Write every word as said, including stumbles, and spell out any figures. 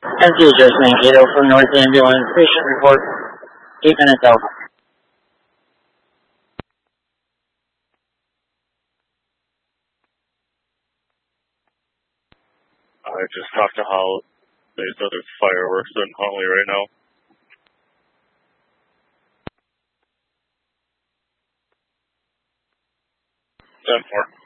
M T adjustment, eight oh from North Ambulance, patient report, eight minutes out. I just talked to Hal. They said there's fireworks in Huntley right now. ten four.